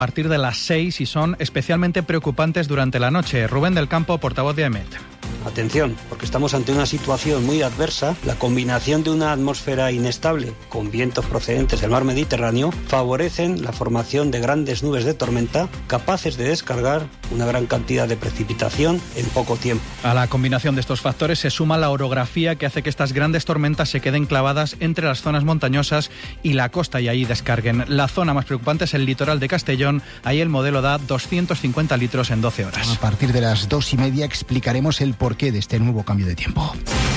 a partir de las 6 y son especialmente preocupantes durante la noche. Rubén del Campo, portavoz de AEMET. Atención, porque estamos ante una situación muy adversa. La combinación de una atmósfera inestable con vientos procedentes del mar Mediterráneo favorecen la formación de grandes nubes de tormenta capaces de descargar una gran cantidad de precipitación en poco tiempo. A la combinación de estos factores se suma la orografía que hace que estas grandes tormentas se queden clavadas entre las zonas montañosas y la costa y ahí descarguen. La zona más preocupante es el litoral de Castellón. Ahí el modelo da 250 litros en 12 horas. A partir de las 2:30 explicaremos el porqué de este nuevo cambio de tiempo.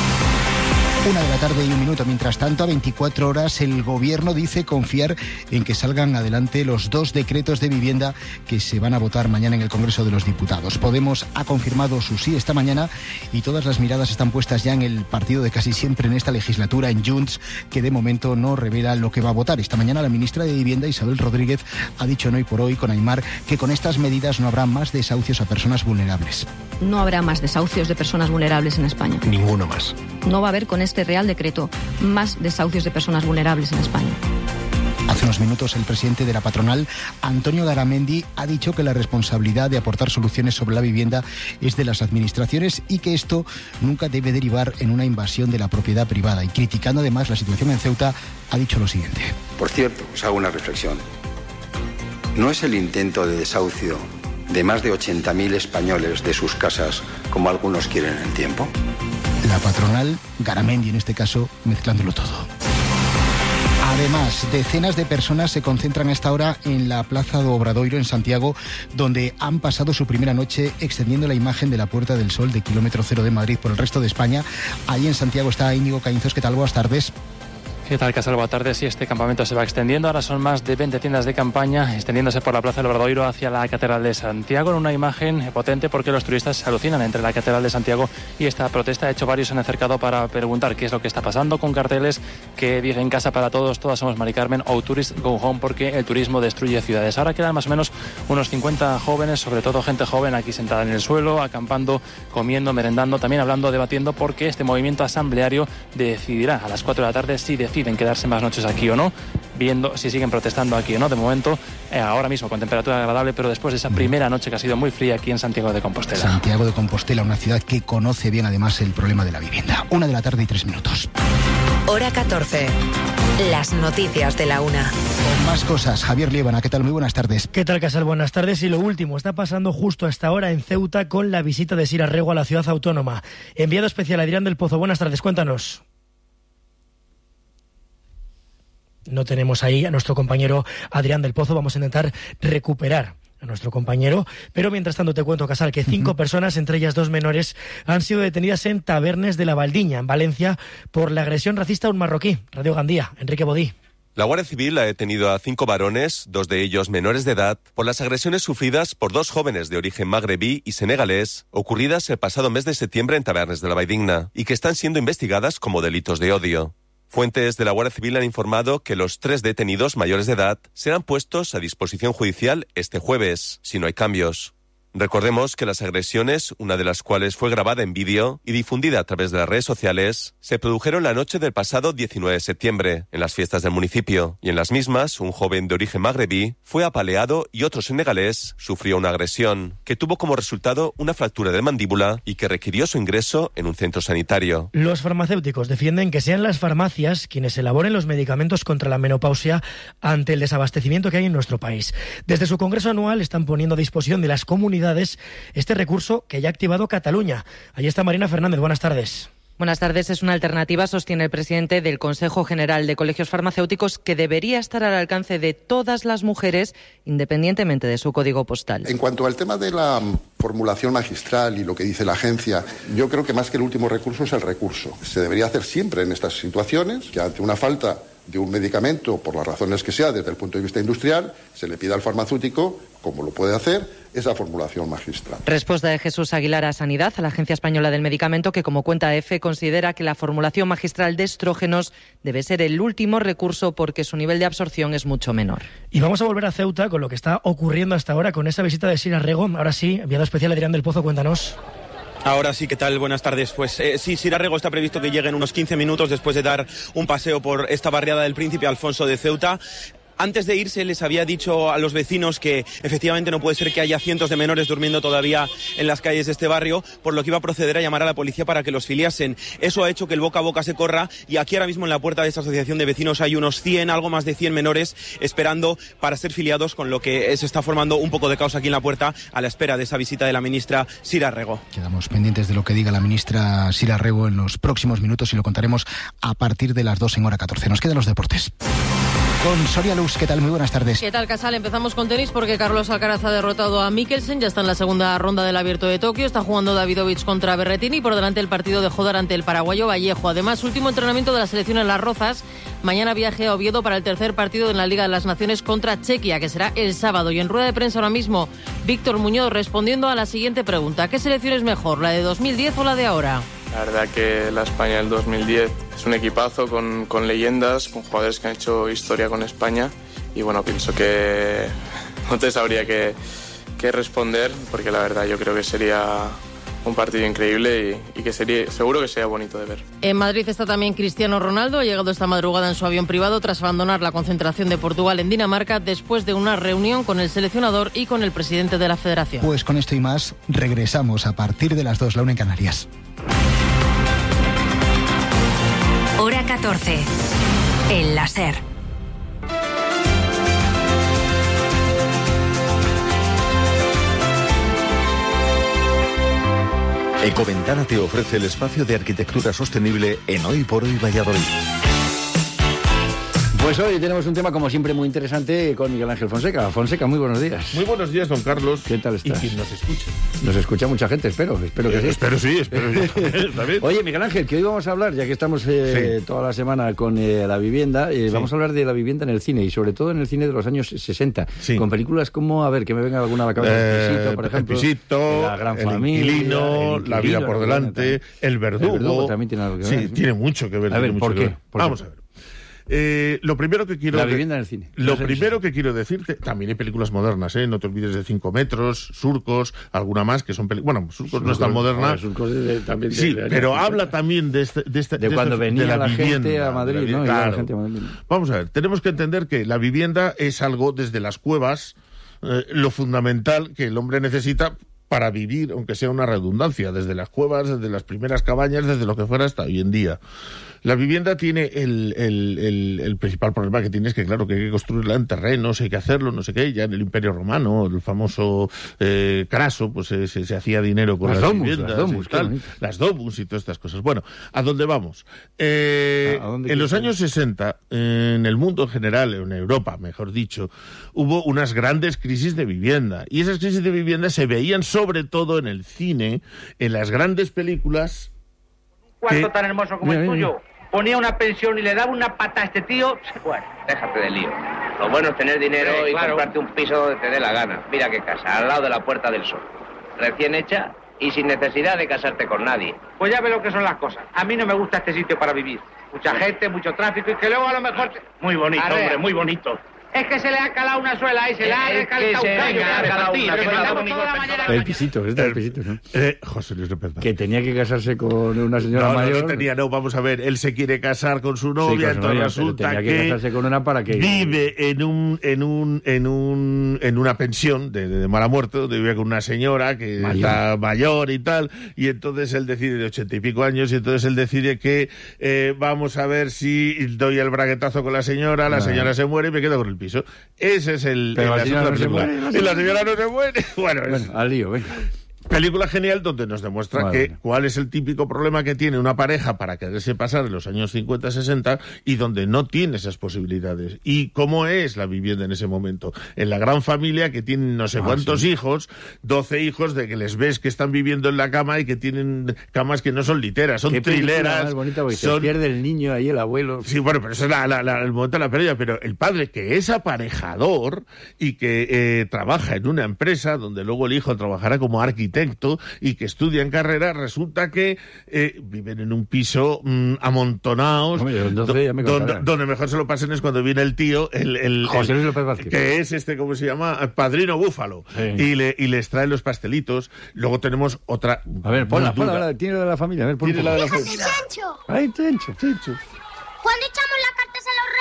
1:01 p.m. Mientras tanto, a 24 horas, el Gobierno dice confiar en que salgan adelante los 2 decretos de vivienda que se van a votar mañana en el Congreso de los Diputados. Podemos ha confirmado su sí esta mañana y todas las miradas están puestas ya en el partido de casi siempre en esta legislatura, en Junts, que de momento no revela lo que va a votar. Esta mañana la ministra de Vivienda, Isabel Rodríguez, ha dicho en Hoy por Hoy con Aimar que con estas medidas no habrá más desahucios a personas vulnerables. No habrá más desahucios de personas vulnerables en España. Ninguno más. No va a haber con este Real Decreto más desahucios de personas vulnerables en España. Hace unos minutos el presidente de la patronal, Antonio Garamendi, ha dicho que la responsabilidad de aportar soluciones sobre la vivienda es de las administraciones y que esto nunca debe derivar en una invasión de la propiedad privada. Y criticando además la situación en Ceuta, ha dicho lo siguiente. Por cierto, os hago una reflexión. ¿No es el intento de desahucio de más de 80.000 españoles de sus casas como algunos quieren en el tiempo? La patronal, Garamendi en este caso, mezclándolo todo. Además, decenas de personas se concentran a esta hora en la Plaza do Obradoiro en Santiago, donde han pasado su primera noche extendiendo la imagen de la Puerta del Sol de kilómetro cero de Madrid por el resto de España. Allí en Santiago está Íñigo Caínzos. ¿Qué tal? Buenas tardes. ¿Qué tal, Casal? Buenas tardes. Sí, este campamento se va extendiendo. Ahora son más de 20 tiendas de campaña extendiéndose por la Plaza del Obradoiro hacia la Catedral de Santiago, en una imagen potente porque los turistas se alucinan entre la Catedral de Santiago y esta protesta. De hecho, varios se han acercado para preguntar qué es lo que está pasando, con carteles que dicen casa para todos, todas somos Mari Carmen, o Tourist Go Home, porque el turismo destruye ciudades. Ahora quedan más o menos unos 50 jóvenes, sobre todo gente joven, aquí sentada en el suelo, acampando, comiendo, merendando, también hablando, debatiendo, porque este movimiento asambleario decidirá a las 4 de la tarde si deciden quedarse más noches aquí o no, viendo si siguen protestando aquí o no. De momento, ahora mismo con temperatura agradable, pero después de esa primera noche que ha sido muy fría aquí en Santiago de Compostela. Santiago de Compostela, una ciudad que conoce bien además el problema de la vivienda. 1:03 p.m. Hora 14. Las noticias de la 1. Con más cosas, Javier Liébana, ¿qué tal? Muy buenas tardes. ¿Qué tal, Casal? Buenas tardes. Y lo último está pasando justo a esta hora en Ceuta con la visita de Sira Rego a la ciudad autónoma. Enviado especial Adrián del Pozo. Buenas tardes, cuéntanos. No tenemos ahí a nuestro compañero Adrián del Pozo. Vamos a intentar recuperar a nuestro compañero, pero mientras tanto te cuento, Casal, que 5 personas, entre ellas 2 menores, han sido detenidas en Tabernes de la Valdiña, en Valencia, por la agresión racista a un marroquí. Radio Gandía, Enrique Bodí. La Guardia Civil ha detenido a 5 varones, 2 de ellos menores de edad, por las agresiones sufridas por 2 jóvenes de origen magrebí y senegalés, ocurridas el pasado mes de septiembre en Tabernes de la Valdiña, y que están siendo investigadas como delitos de odio. Fuentes de la Guardia Civil han informado que los 3 detenidos mayores de edad serán puestos a disposición judicial este jueves, si no hay cambios. Recordemos que las agresiones, una de las cuales fue grabada en vídeo y difundida a través de las redes sociales, se produjeron la noche del pasado 19 de septiembre, en las fiestas del municipio, y en las mismas, un joven de origen magrebí fue apaleado y otro senegalés sufrió una agresión, que tuvo como resultado una fractura de mandíbula y que requirió su ingreso en un centro sanitario. Los farmacéuticos defienden que sean las farmacias quienes elaboren los medicamentos contra la menopausia ante el desabastecimiento que hay en nuestro país. Desde su congreso anual están poniendo a disposición de las comunidades este recurso que ya ha activado Cataluña. Allí está Marina Fernández. Buenas tardes. Buenas tardes. Es una alternativa, sostiene el presidente del Consejo General de Colegios Farmacéuticos, que debería estar al alcance de todas las mujeres, independientemente de su código postal. En cuanto al tema de la formulación magistral y lo que dice la agencia, yo creo que más que el último recurso es el recurso. Se debería hacer siempre en estas situaciones, que ante una falta de un medicamento, por las razones que sea, desde el punto de vista industrial, se le pida al farmacéutico, como lo puede hacer, esa formulación magistral. Respuesta de Jesús Aguilar a Sanidad, a la Agencia Española del Medicamento, que, como cuenta EFE, considera que la formulación magistral de estrógenos debe ser el último recurso porque su nivel de absorción es mucho menor. Y vamos a volver a Ceuta con lo que está ocurriendo hasta ahora con esa visita de Sira Rego. Ahora sí, enviado especial Adrián del Pozo, cuéntanos. Ahora sí, ¿qué tal? Buenas tardes. Pues sí, Sira Rego está previsto que llegue en unos 15 minutos después de dar un paseo por esta barriada del Príncipe Alfonso de Ceuta. Antes de irse les había dicho a los vecinos que efectivamente no puede ser que haya cientos de menores durmiendo todavía en las calles de este barrio, por lo que iba a proceder a llamar a la policía para que los filiasen. Eso ha hecho que el boca a boca se corra y aquí ahora mismo en la puerta de esta asociación de vecinos hay unos 100, algo más de 100 menores esperando para ser filiados, con lo que se está formando un poco de caos aquí en la puerta a la espera de esa visita de la ministra Sira Rego. Quedamos pendientes de lo que diga la ministra Sira Rego en los próximos minutos y lo contaremos a partir de las 2 en hora 14. Nos quedan los deportes. Con Soria Luz, ¿qué tal? Muy buenas tardes. ¿Qué tal, Casal? Empezamos con tenis porque Carlos Alcaraz ha derrotado a Mikkelsen, ya está en la segunda ronda del Abierto de Tokio, está jugando Davidovich contra Berrettini y por delante el partido de Jodar ante el paraguayo Vallejo. Además, último entrenamiento de la selección en Las Rozas, mañana viaje a Oviedo para el tercer partido en la Liga de las Naciones contra Chequia, que será el sábado. Y en rueda de prensa ahora mismo, Víctor Muñoz respondiendo a la siguiente pregunta: ¿qué selección es mejor, la de 2010 o la de ahora? La verdad que la España del 2010 es un equipazo con leyendas, con jugadores que han hecho historia con España y bueno, pienso que no te sabría qué responder porque la verdad yo creo que sería un partido increíble y que seguro que sea bonito de ver. En Madrid está también Cristiano Ronaldo, ha llegado esta madrugada en su avión privado tras abandonar la concentración de Portugal en Dinamarca después de una reunión con el seleccionador y con el presidente de la federación. Pues con esto y más regresamos a partir de las 2, la 1 en Canarias. Hora 14. El láser. Ecoventana te ofrece el espacio de arquitectura sostenible en Hoy por Hoy Valladolid. Pues hoy tenemos un tema, como siempre, muy interesante con Miguel Ángel Fonseca. Fonseca, muy buenos días. Muy buenos días, don Carlos. ¿Qué tal estás? Y quien nos escucha. Nos escucha mucha gente, espero que sí. Espero sí. También. Oye, Miguel Ángel, que hoy vamos a hablar, ya que estamos toda la semana con la vivienda, vamos a hablar de la vivienda en el cine, y sobre todo en el cine de los años 60, con películas como, a ver, que me venga alguna a la cabeza, El Pisito, por ejemplo. El Pisito, La Gran el Familia, Inquilino, La Vida por Delante, El Verdugo. El Verdugo también tiene algo que ver. Sí, tiene mucho que ver. A ver, ¿por qué? Vamos a ver. Lo primero que quiero... La vivienda en el cine. Lo primero que quiero decirte, también hay películas modernas, no te olvides de 5 metros, Surcos, alguna más que son películas... Bueno, Surcos no es tan moderna. Surcos también sí, pero habla también de cuando venía la gente a Madrid, ¿no? Claro. La gente a Madrid. Vamos a ver, tenemos que entender que la vivienda es algo desde las cuevas, lo fundamental que el hombre necesita para vivir, aunque sea una redundancia, desde las cuevas, desde las primeras cabañas, desde lo que fuera hasta hoy en día. La vivienda tiene el principal problema que tiene es que, claro, que hay que construirla en terrenos, hay que hacerlo, no sé qué. Ya en el Imperio Romano, el famoso Craso, pues se hacía dinero con las viviendas. Las domus y todas estas cosas. Bueno, ¿a dónde vamos? En los años 60, en el mundo en general, en Europa, mejor dicho, hubo unas grandes crisis de vivienda. Y esas crisis de vivienda se veían sobre todo en el cine, en las grandes películas. Un cuarto tan hermoso como el tuyo. Ponía una pensión y le daba una pata a este tío. Bueno, déjate de lío. Lo bueno es tener dinero y comprarte un piso donde te dé la gana. Mira qué casa, al lado de la Puerta del Sol. Recién hecha y sin necesidad de casarte con nadie. Pues ya ve lo que son las cosas. A mí no me gusta este sitio para vivir. Mucha gente, mucho tráfico y que luego a lo mejor... Muy bonito, hombre, muy bonito. Es que se le ha calado una suela y se le ha recalcado El Pisito, es del Pisito, ¿no? José Luis López Vázquez. Que tenía que casarse con una señora mayor. No, vamos a ver, él se quiere casar con su novia, entonces resulta tenía que casarse con una para que vive en una pensión de mala muerte, donde vive con una señora que está mayor y tal, y entonces él decide, de 80 y pico años, y entonces él decide que vamos a ver si doy el braguetazo con la señora se muere y me quedo con el piso. Ese es el... Pero la señora no se muere. Y la señora no se muere. Bueno, al lío, venga. Película genial donde nos demuestra cuál es el típico problema que tiene una pareja para quererse pasar en los años 50-60 y donde no tiene esas posibilidades. Y cómo es la vivienda en ese momento. En la gran familia que tienen no sé cuántos hijos, 12 hijos de que les ves que están viviendo en la cama y que tienen camas que no son literas, son trileras. Más bonita porque se pierde el niño ahí, el abuelo. Sí, bueno, pero eso es el momento de la pérdida. Pero el padre que es aparejador y que trabaja en una empresa donde luego el hijo trabajará como arquitecto y que estudia en carrera, resulta que viven en un piso amontonados. Donde mejor se lo pasen es cuando viene el tío, José Luis López Vázquez, que es ¿cómo se llama? Padrino Búfalo. Sí. Y les trae los pastelitos. Luego tenemos otra. A ver, ponla, tiene la de la familia. A ver, tiene la de la familia. Ay, Chencho. ¿Cuándo echamos las cartas a los reyes?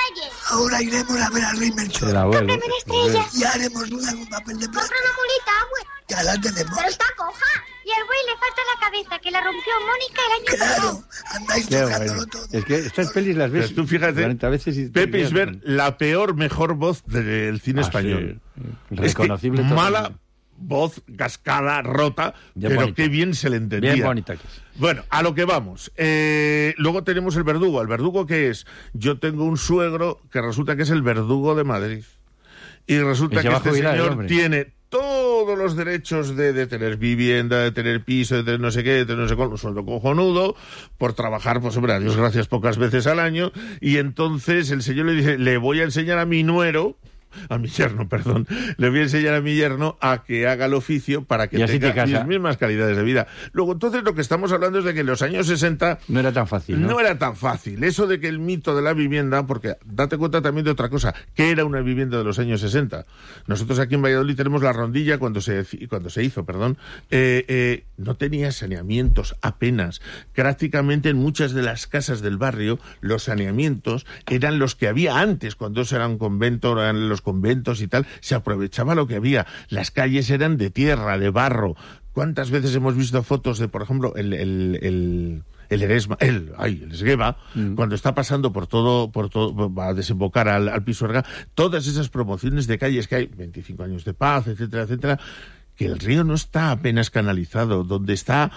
Ahora iremos a ver al rey Melchor. El abuelo. Y haremos una con papel de plata. ¡Compra una mulita, abuelo! Ya la tenemos. ¡Pero está coja! Y al güey le falta la cabeza, que la rompió Mónica el año pasado. Andáis tocándolo todo. Es que estas pelis las ves tú fíjate, 40 veces y... Pepe Isbert, la mejor voz del cine español. Sí. Reconocible. Es que mala voz, cascada, rota, bien pero bonita. Qué bien se le entendía. Bien bonita que es. Bueno, a lo que vamos. Luego tenemos el verdugo. ¿El verdugo qué es? Yo tengo un suegro que resulta que es el verdugo de Madrid. Y resulta que este señor tiene todos los derechos de tener vivienda, de tener piso, de tener no sé qué, de tener no sé cuál, un sueldo cojonudo, por trabajar, pues hombre, a Dios gracias, pocas veces al año. Y entonces el señor le dice, le voy a enseñar a mi yerno, le voy a enseñar a mi yerno a que haga el oficio para que tenga las mismas calidades de vida. Luego, entonces, lo que estamos hablando es de que en los años 60... No era tan fácil, ¿no? No era tan fácil. Eso de que el mito de la vivienda, porque date cuenta también de otra cosa, que era una vivienda de los años 60. Nosotros aquí en Valladolid tenemos la Rondilla, cuando se hizo, no tenía saneamientos apenas. Prácticamente en muchas de las casas del barrio, los saneamientos eran los que había antes, cuando eso era un convento, eran los conventos y tal, se aprovechaba lo que había. Las calles eran de tierra, de barro. ¿Cuántas veces hemos visto fotos de, por ejemplo, el Esgueva, cuando está pasando por todo, va a desembocar al Pisuerga, todas esas promociones de calles que hay, 25 años de paz, etcétera, etcétera, que el río no está apenas canalizado, donde está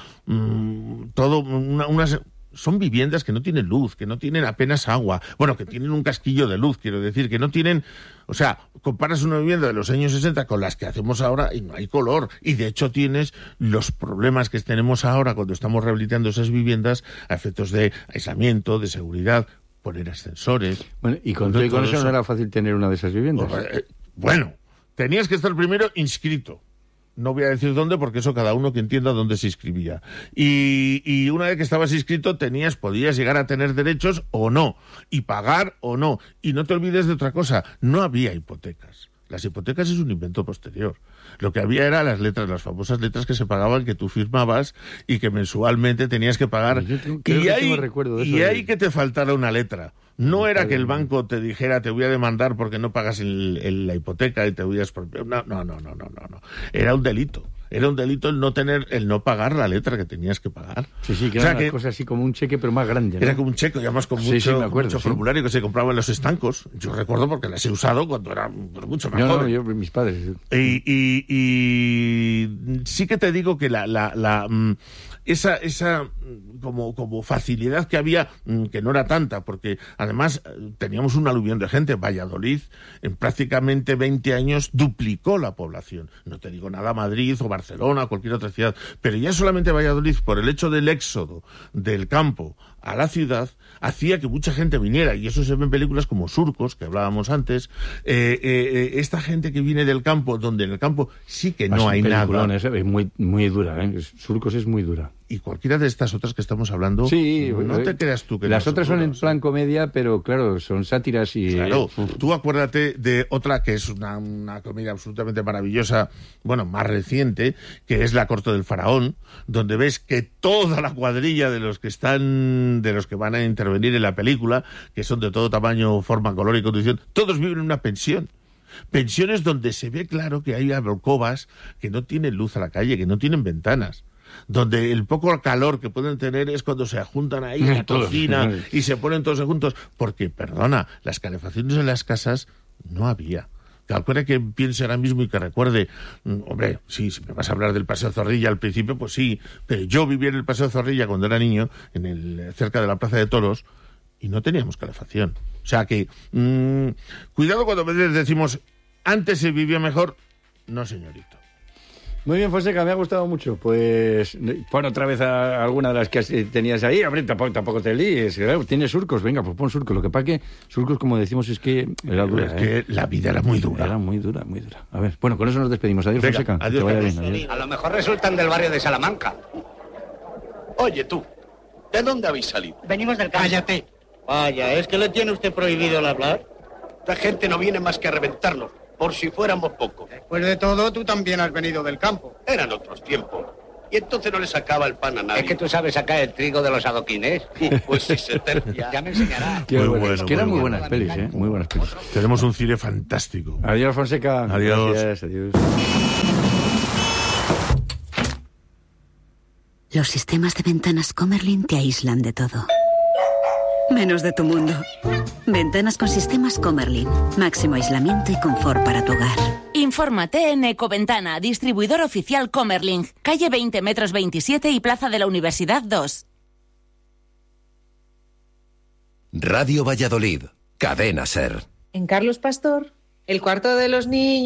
son viviendas que no tienen luz, que no tienen apenas agua, bueno, que tienen un casquillo de luz, quiero decir, que no tienen... O sea, comparas una vivienda de los años 60 con las que hacemos ahora y no hay color. Y de hecho tienes los problemas que tenemos ahora cuando estamos rehabilitando esas viviendas a efectos de aislamiento, de seguridad, poner ascensores... Bueno, y con eso no era fácil tener una de esas viviendas. Bueno, tenías que estar primero inscrito. No voy a decir dónde, porque eso cada uno que entienda dónde se inscribía. Y una vez que estabas inscrito, podías llegar a tener derechos o no, y pagar o no. Y no te olvides de otra cosa, no había hipotecas. Las hipotecas es un invento posterior. Lo que había era las letras, las famosas letras que se pagaban, que tú firmabas y que mensualmente tenías que pagar. Y ahí que te faltara una letra. No era que el banco te dijera, te voy a demandar porque no pagas la hipoteca y te voy a expropiar. No. Era un delito. Era un delito el no pagar la letra que tenías que pagar. Sí, que era una cosa así como un cheque, pero más grande, ¿no? Era como un cheque, y además con mucho formulario que se compraba en los estancos. Yo recuerdo porque las he usado cuando era mucho más joven. Yo, mis padres. Y sí que te digo que esa como facilidad que había, que no era tanta, porque además teníamos un aluvión de gente. Valladolid en prácticamente 20 años duplicó la población. No te digo nada Madrid o Barcelona o cualquier otra ciudad, pero ya solamente Valladolid, por el hecho del éxodo del campo a la ciudad, hacía que mucha gente viniera, y eso se ve en películas como Surcos, que hablábamos antes, esta gente que viene del campo, donde en el campo sí que no hay nada. Es muy, muy dura, Surcos es muy dura. Y cualquiera de estas otras que estamos hablando, no te creas tú que las otras son en plan comedia, pero claro, son sátiras y... Claro, tú acuérdate de otra que es una comedia absolutamente maravillosa, bueno, más reciente, que es La corte del faraón, donde ves que toda la cuadrilla de los que van a intervenir en la película, que son de todo tamaño, forma, color y condición, todos viven en una pensión. Pensiones donde se ve claro que hay alcobas que no tienen luz a la calle, que no tienen ventanas, donde el poco calor que pueden tener es cuando se juntan ahí en la cocina y se ponen todos juntos, porque, perdona, las calefacciones en las casas no había. Cualquiera que piense ahora mismo y que recuerde, hombre, sí, si me vas a hablar del Paseo Zorrilla al principio, pues sí, pero yo vivía en el Paseo Zorrilla cuando era niño, cerca de la Plaza de Toros, y no teníamos calefacción. O sea que, cuidado cuando a veces decimos, antes se vivía mejor. No, señorito. Muy bien, Fonseca, me ha gustado mucho. Pues pon otra vez a alguna de las que tenías ahí. Hombre, tampoco te líes. Tienes Surcos, venga, pues pon Surcos. Lo que pasa que Surcos, como decimos, es que era dura. Es que la vida era muy dura. Era muy dura, muy dura. A ver, bueno, con eso nos despedimos. Adiós, venga, Fonseca. Adiós, que vaya bien, adiós. A lo mejor resultan del barrio de Salamanca. Oye, tú, ¿de dónde habéis salido? Venimos del campo. Cállate. Vaya, ¿es que le tiene usted prohibido el hablar? Esta gente no viene más que a reventarnos, por si fuéramos pocos. Después de todo, tú también has venido del campo. Eran otros tiempos. Y entonces no le sacaba el pan a nadie. Es que tú sabes sacar el trigo de los adoquines. Pues sí, se tercia. Ya me enseñará. Qué bueno, que eran muy buenas pelis, ¿eh? Muy buenas pelis. Tenemos un cine fantástico. Adiós, Fonseca. Adiós. Gracias, adiós. Los sistemas de ventanas Comerlin te aíslan de todo, menos de tu mundo. Ventanas con sistemas Comerlin. Máximo aislamiento y confort para tu hogar. Infórmate en Ecoventana, distribuidor oficial Comerlin. Calle 20 metros 27 y Plaza de la Universidad 2. Radio Valladolid. Cadena SER. En Carlos Pastor, el cuarto de los niños.